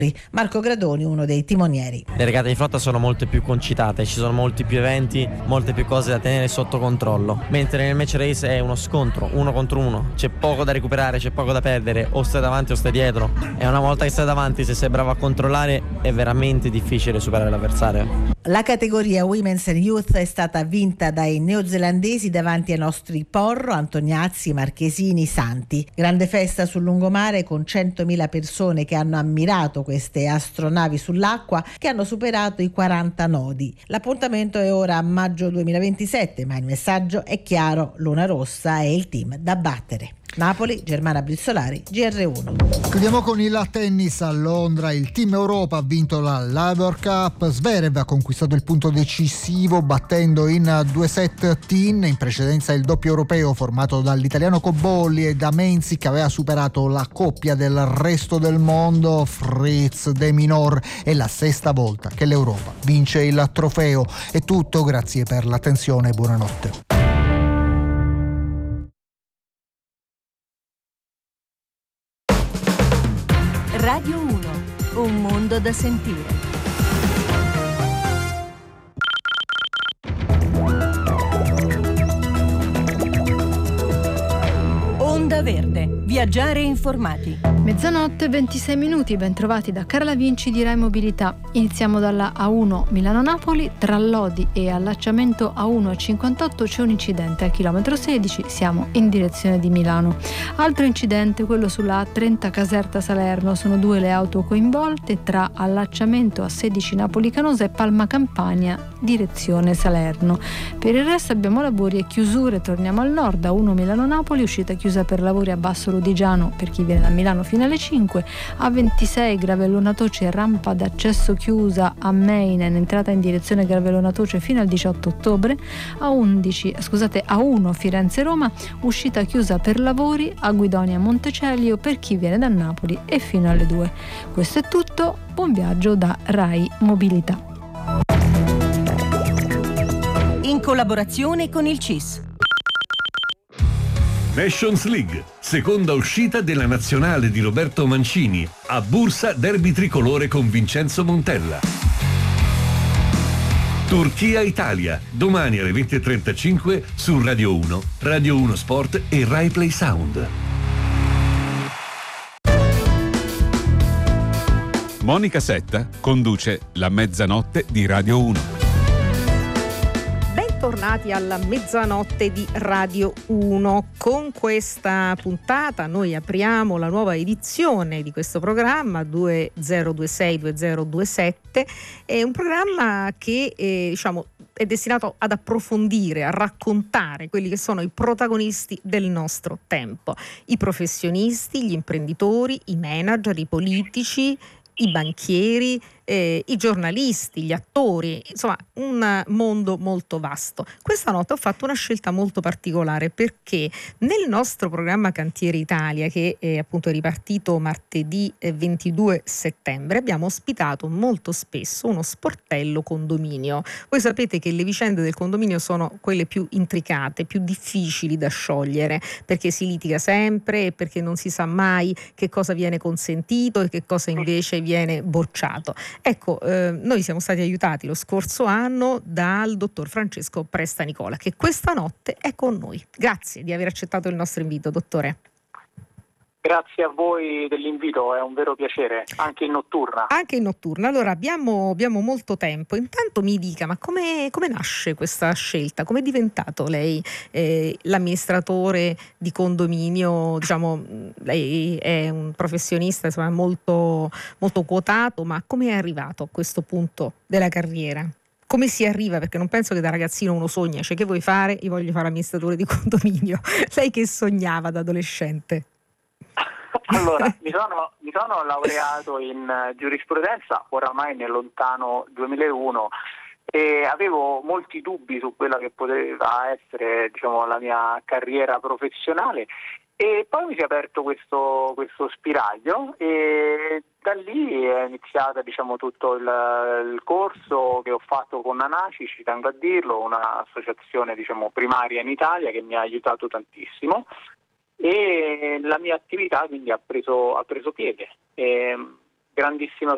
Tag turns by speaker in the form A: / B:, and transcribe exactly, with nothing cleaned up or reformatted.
A: Marco Gradoni, uno dei timonieri.
B: Le regate di flotta sono molto più concitate, ci sono molti più eventi, molte più cose da tenere sotto controllo, mentre nel match race è uno scontro, uno contro uno, c'è poco da recuperare, c'è poco da perdere, o stai davanti o stai dietro, e una volta che stai davanti, se sei bravo a controllare, è veramente difficile superare l'avversario.
A: La categoria Women's and Youth è stata vinta dai neozelandesi davanti ai nostri Porro, Antoniazzi, Marchesini, Santi. Grande festa sul lungomare con centomila persone che hanno ammirato queste astronavi sull'acqua che hanno superato i quaranta nodi. L'appuntamento è ora a maggio duemilaventisette, ma il messaggio è chiaro: Luna Rossa è il team da battere. Napoli, Germana Brissolari, G R uno.
C: Chiudiamo con il tennis a Londra. Il team Europa ha vinto la Laver Cup. Zverev ha conquistato il punto decisivo battendo in due set Tin. In precedenza il doppio europeo formato dall'italiano Cobolli e da Menzi, che aveva superato la coppia del resto del mondo, Fritz De Minor. È la sesta volta che l'Europa vince il trofeo. È tutto, grazie per l'attenzione e buonanotte.
D: Radio uno, un mondo da sentire. Onda Verde, viaggiare informati.
E: Mezzanotte ventisei minuti, ben trovati da Carla Vinci di Rai Mobilità. Iniziamo dalla A uno Milano-Napoli, tra Lodi e allacciamento A uno cinquantotto c'è un incidente al chilometro sedici, siamo in direzione di Milano. Altro incidente, quello sulla A trenta Caserta-Salerno, sono due le auto coinvolte tra allacciamento A sedici Napoli-Canosa e Palma Campania, direzione Salerno. Per il resto abbiamo lavori e chiusure, torniamo al nord, A uno Milano-Napoli, uscita chiusa per lavori a Basso Lodigiano per chi viene da Milano fino alle cinque, A ventisei Gravellona Toce, rampa d'accesso chiusa a Meinen, entrata in direzione Gravellona Toce fino al diciotto ottobre, A undici, scusate, A uno Firenze-Roma, uscita chiusa per lavori a Guidonia Montecelio per chi viene da Napoli e fino alle due. Questo è tutto, buon viaggio da Rai Mobilità.
D: In collaborazione con il C I S.
F: Nations League, seconda uscita della nazionale di Roberto Mancini, a Bursa derby tricolore con Vincenzo Montella. Turchia-Italia, domani alle venti e trentacinque su Radio uno, Radio uno Sport e Rai Play Sound.
G: Monica Setta conduce La Mezzanotte di Radio uno.
H: Bentornati alla Mezzanotte di Radio uno. Con questa puntata noi apriamo la nuova edizione di questo programma duemilaventisei duemilaventisette. È un programma che eh, diciamo è destinato ad approfondire, a raccontare quelli che sono i protagonisti del nostro tempo, i professionisti, gli imprenditori, i manager, i politici, i banchieri, eh, i giornalisti, gli attori, insomma un mondo molto vasto. Questa notte ho fatto una scelta molto particolare perché nel nostro programma Cantiere Italia, che è appunto ripartito martedì ventidue settembre, abbiamo ospitato molto spesso uno sportello condominio. Voi sapete che le vicende del condominio sono quelle più intricate, più difficili da sciogliere, perché si litiga sempre e perché non si sa mai che cosa viene consentito e che cosa invece viene bocciato. Ecco, eh, noi siamo stati aiutati lo scorso anno dal dottor Francesco Presta Nicola, che questa notte è con noi. Grazie di aver accettato il nostro invito, dottore.
I: Grazie a voi dell'invito, è un vero piacere, anche in notturna.
H: Anche in notturna. Allora abbiamo, abbiamo molto tempo. Intanto mi dica, ma come, come nasce questa scelta? Come è diventato lei eh, l'amministratore di condominio? Diciamo, lei è un professionista insomma, molto, molto quotato, ma come è arrivato a questo punto della carriera? Come si arriva? Perché non penso che da ragazzino uno sogna, cioè che vuoi fare? Io voglio fare amministratore di condominio. Lei che sognava da adolescente?
I: Allora, mi sono, mi sono laureato in uh, giurisprudenza oramai nel lontano duemilauno e avevo molti dubbi su quella che poteva essere, diciamo, la mia carriera professionale, e poi mi si è aperto questo, questo spiraglio e da lì è iniziata, diciamo, tutto il, il corso che ho fatto con ANACI, ci tengo a dirlo, un'associazione, diciamo, primaria in Italia che mi ha aiutato tantissimo. E la mia attività quindi ha preso, ha preso piede. E, grandissima